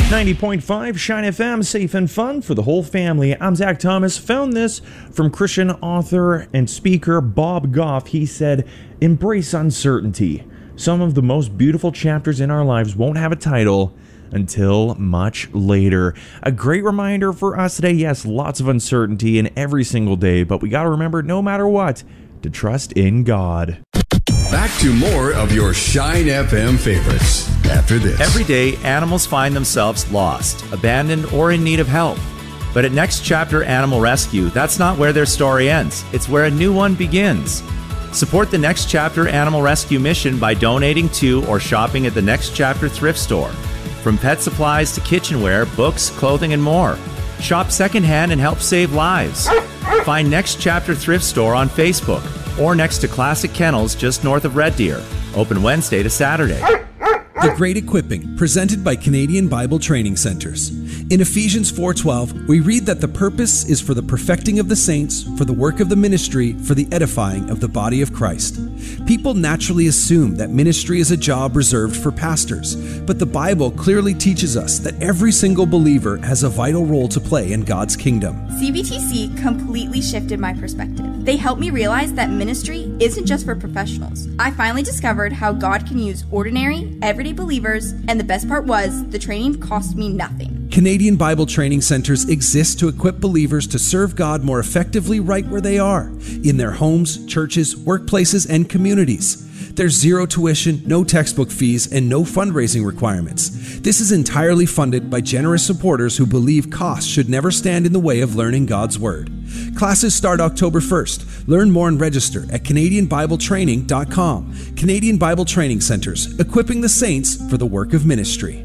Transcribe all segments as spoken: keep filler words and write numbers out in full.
ninety point five Shine F M, safe and fun for the whole family. I'm Zach Thomas. Found this from Christian author and speaker Bob Goff. He said, embrace uncertainty. Some of the most beautiful chapters in our lives won't have a title until much later. A great reminder for us today. Yes, lots of uncertainty in every single day, but we got to remember, no matter what, to trust in God. Back to more of your Shine F M favorites after this. Every day, animals find themselves lost, abandoned, or in need of help. But at Next Chapter Animal Rescue, that's not where their story ends. It's where a new one begins. Support the Next Chapter Animal Rescue mission by donating to or shopping at the Next Chapter thrift store. From pet supplies to kitchenware, books, clothing, and more. Shop secondhand and help save lives. Find Next Chapter Thrift Store on Facebook or next to Classic Kennels just north of Red Deer. Open Wednesday to Saturday. The Great Equipping, presented by Canadian Bible Training Centers. In Ephesians four twelve, we read that the purpose is for the perfecting of the saints, for the work of the ministry, for the edifying of the body of Christ. People naturally assume that ministry is a job reserved for pastors, but the Bible clearly teaches us that every single believer has a vital role to play in God's kingdom. C B T C completely shifted my perspective. They helped me realize that ministry isn't just for professionals. I finally discovered how God can use ordinary, everyday believers, and the best part was, the training cost me nothing. Canadian Bible Training Centers exist to equip believers to serve God more effectively right where they are, in their homes, churches, workplaces, and communities. There's zero tuition, no textbook fees, and no fundraising requirements. This is entirely funded by generous supporters who believe costs should never stand in the way of learning God's Word. Classes start October first. Learn more and register at Canadian Bible Training dot com. Canadian Bible Training Centers, equipping the saints for the work of ministry.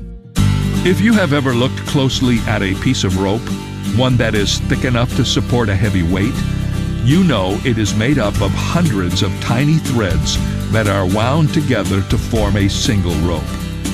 If you have ever looked closely at a piece of rope, one that is thick enough to support a heavy weight, you know it is made up of hundreds of tiny threads that are wound together to form a single rope.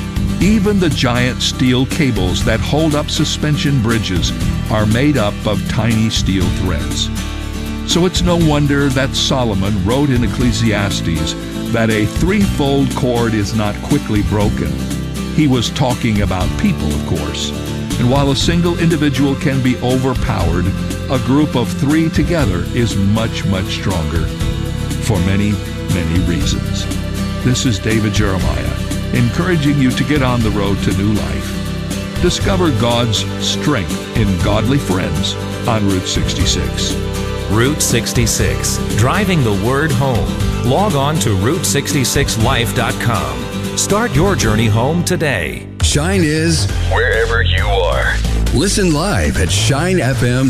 Even the giant steel cables that hold up suspension bridges are made up of tiny steel threads. So it's no wonder that Solomon wrote in Ecclesiastes that a threefold cord is not quickly broken. He was talking about people, of course. And while a single individual can be overpowered, a group of three together is much, much stronger for many, many reasons. This is David Jeremiah, encouraging you to get on the road to new life. Discover God's strength in godly friends on Route sixty-six. Route sixty-six, driving the word home. Log on to route sixty-six life dot com. Start your journey home today. Shine is wherever you are. Listen live at shine f m